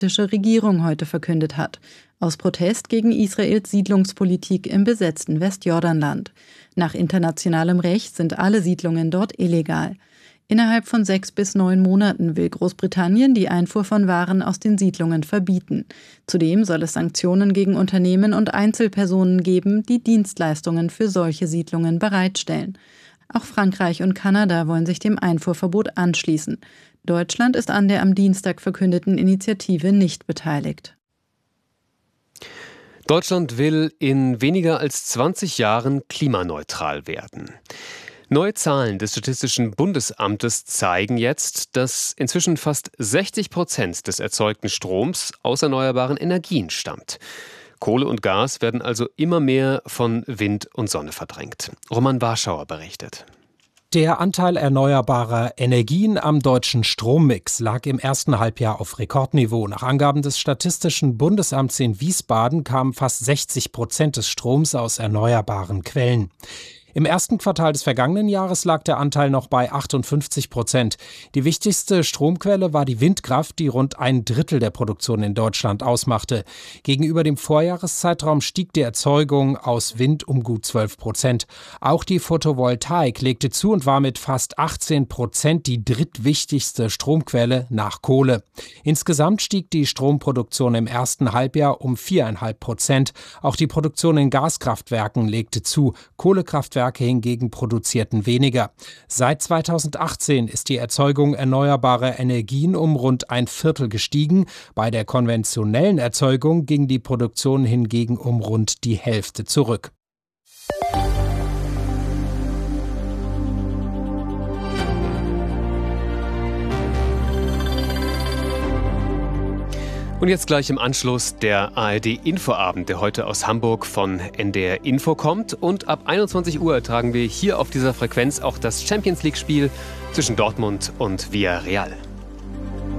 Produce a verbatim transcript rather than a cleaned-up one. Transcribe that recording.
Regierung heute verkündet hat, aus Protest gegen Israels Siedlungspolitik im besetzten Westjordanland. Nach internationalem Recht sind alle Siedlungen dort illegal. Innerhalb von sechs bis neun Monaten will Großbritannien die Einfuhr von Waren aus den Siedlungen verbieten. Zudem soll es Sanktionen gegen Unternehmen und Einzelpersonen geben, die Dienstleistungen für solche Siedlungen bereitstellen. Auch Frankreich und Kanada wollen sich dem Einfuhrverbot anschließen. Deutschland ist an der am Dienstag verkündeten Initiative nicht beteiligt. Deutschland will in weniger als zwanzig Jahren klimaneutral werden. Neue Zahlen des Statistischen Bundesamtes zeigen jetzt, dass inzwischen fast sechzig Prozent des erzeugten Stroms aus erneuerbaren Energien stammt. Kohle und Gas werden also immer mehr von Wind und Sonne verdrängt. Roman Warschauer berichtet. Der Anteil erneuerbarer Energien am deutschen Strommix lag im ersten Halbjahr auf Rekordniveau. Nach Angaben des Statistischen Bundesamts in Wiesbaden kamen fast sechzig Prozent des Stroms aus erneuerbaren Quellen. Im ersten Quartal des vergangenen Jahres lag der Anteil noch bei achtundfünfzig Prozent. Die wichtigste Stromquelle war die Windkraft, die rund ein Drittel der Produktion in Deutschland ausmachte. Gegenüber dem Vorjahreszeitraum stieg die Erzeugung aus Wind um gut zwölf Prozent. Auch die Photovoltaik legte zu und war mit fast achtzehn Prozent die drittwichtigste Stromquelle nach Kohle. Insgesamt stieg die Stromproduktion im ersten Halbjahr um vier Komma fünf Prozent. Auch die Produktion in Gaskraftwerken legte zu. Kohlekraftwerke hingegen produzierten weniger. Seit zweitausendachtzehn ist die Erzeugung erneuerbarer Energien um rund ein Viertel gestiegen. Bei der konventionellen Erzeugung ging die Produktion hingegen um rund die Hälfte zurück. Und jetzt gleich im Anschluss der A R D-Infoabend, der heute aus Hamburg von N D R Info kommt. Und ab einundzwanzig Uhr ertragen wir hier auf dieser Frequenz auch das Champions-League-Spiel zwischen Dortmund und Villarreal.